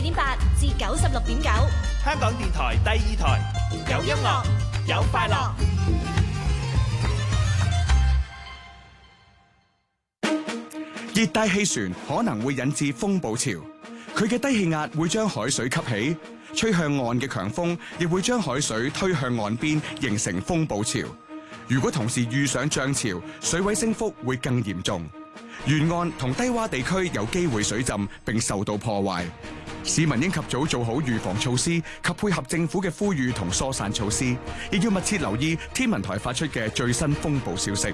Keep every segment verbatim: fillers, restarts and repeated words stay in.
點八至九十六點九， 香港電台第二台，有音樂，有快樂。 熱帶氣旋可能會引致風暴潮，佢嘅低氣壓會將海水吸起，吹向岸嘅強風亦會將海水推向岸邊，形成風暴潮。如果同時遇上漲潮，水位升幅會更嚴重，沿岸同低洼地區有機會水浸並受到破壞。市民應及早做好預防措施及配合政府嘅呼籲同疏散措施，亦要密切留意天文台發出嘅最新風暴消息。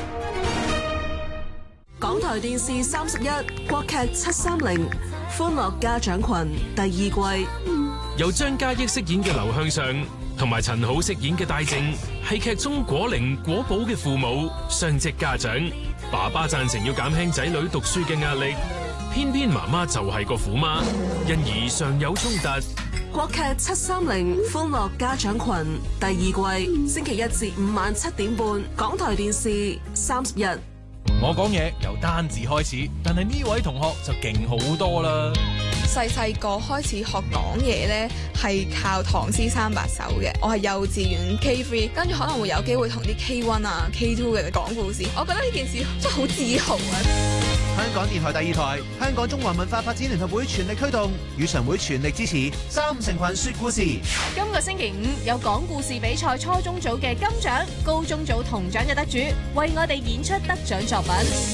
港台電視三十一國劇七三零歡樂家長群第二季， 由張嘉益飾演嘅劉向上同埋陳好飾演嘅戴正，係劇中果玲果寶嘅父母，雙職家長。爸爸贊成要減輕仔女讀書嘅壓力，偏偏媽媽就係個虎媽，因而常有衝突。 國劇七三零歡樂家長群第二季，星期一至五晚七點半，港台電視三十一。 我講嘢由單字開始，但係呢位同學就勁好多啦。 細細個開始學講嘢呢，係靠唐詩三百首嘅。我係幼稚園 K 三，跟住可能會有機會同啲 K 一啊、K 二嘅講故事。我覺得呢件事真係好自豪啊！ 香港電台第二台，香港中華文化發展聯合會全力推動，語常會全力支持三五成群說故事。 今個星期五有講故事比賽初中組嘅金獎、高中組銅獎嘅得主，為我哋演出得獎作品。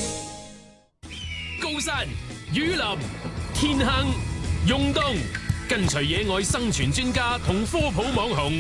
高山、雨林、天坑、湧東，跟隨野外生存專家同科普網紅